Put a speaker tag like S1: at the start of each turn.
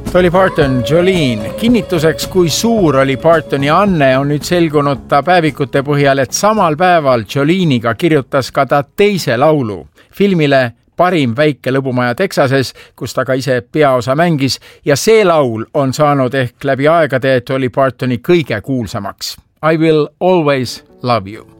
S1: Dolly Parton, Jolene. Kinnituseks, kui suur oli Partoni anne, on nüüd selgunud ta päevikute põhjal, et samal päeval Jolene'iga kirjutas ka ta teise laulu filmile Parim väike lõbumaja Texases, kus ta ka ise peaosa mängis, ja see laul on saanud ehk läbi aegade Dolly Partoni kõige kuulsamaks. I will always love you.